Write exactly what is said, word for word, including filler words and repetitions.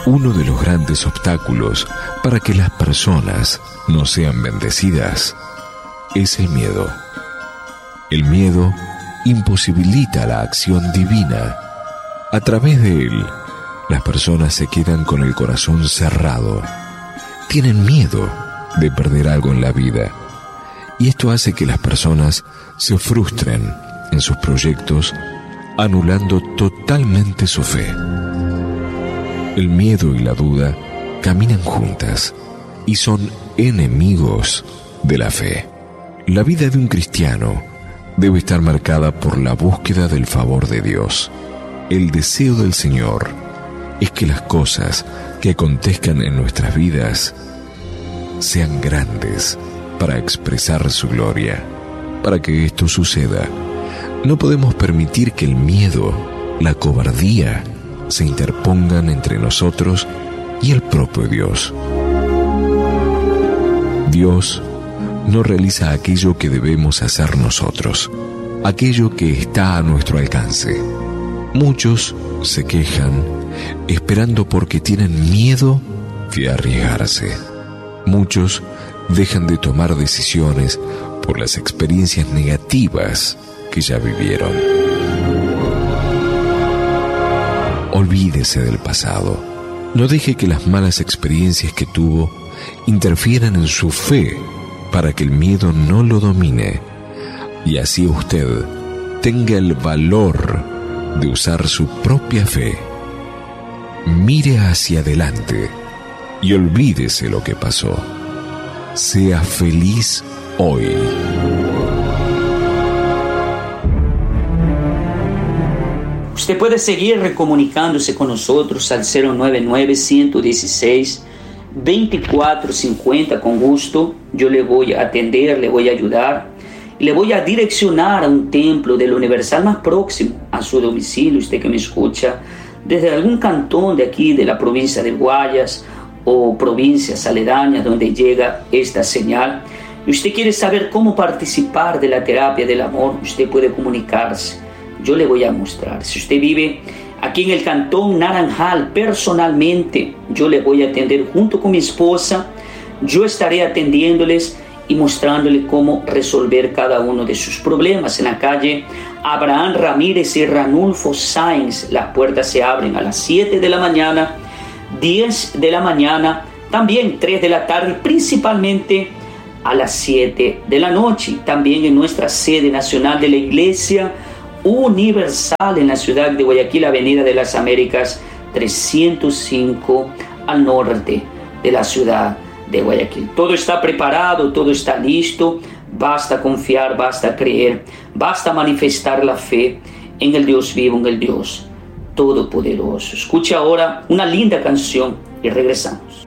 Uno de los grandes obstáculos para que las personas no sean bendecidas es el miedo. El miedo imposibilita la acción divina. A través de él, las personas se quedan con el corazón cerrado. Tienen miedo de perder algo en la vida. Y esto hace que las personas se frustren en sus proyectos, anulando totalmente su fe. El miedo y la duda caminan juntas y son enemigos de la fe. La vida de un cristiano debe estar marcada por la búsqueda del favor de Dios. El deseo del Señor es que las cosas que acontezcan en nuestras vidas sean grandes para expresar su gloria. Para que esto suceda, no podemos permitir que el miedo, la cobardía, se interpongan entre nosotros y el propio Dios. Dios no realiza aquello que debemos hacer nosotros, aquello que está a nuestro alcance. Muchos se quejan esperando porque tienen miedo de arriesgarse. Muchos dejan de tomar decisiones por las experiencias negativas que ya vivieron. Olvídese del pasado. No deje que las malas experiencias que tuvo interfieran en su fe para que el miedo no lo domine y así usted tenga el valor de usar su propia fe. Mire hacia adelante y olvídese lo que pasó. Sea feliz hoy. Usted puede seguir comunicándose con nosotros al cero nueve nueve, uno uno seis, dos cuatro cinco cero con gusto. Yo le voy a atender, le voy a ayudar. Le voy a direccionar a un templo del Universal más próximo a su domicilio. Usted que me escucha desde algún cantón de aquí, de la provincia de Guayas o provincias aledañas donde llega esta señal. Y usted quiere saber cómo participar de la terapia del amor, usted puede comunicarse. Yo le voy a mostrar. Si usted vive aquí en el cantón Naranjal, personalmente, yo le voy a atender junto con mi esposa. Yo estaré atendiéndoles y mostrándole cómo resolver cada uno de sus problemas. En la calle Abraham Ramírez y Ranulfo Sáenz, las puertas se abren a las siete de la mañana, diez de la mañana, también tres de la tarde, principalmente a las siete de la noche. También en nuestra sede nacional de la Iglesia Universal en la ciudad de Guayaquil, Avenida de las Américas trescientos cinco, al norte de la ciudad de Guayaquil. Todo está preparado, todo está listo. Basta confiar, basta creer, basta manifestar la fe en el Dios vivo, en el Dios todopoderoso. Escucha ahora una linda canción y regresamos.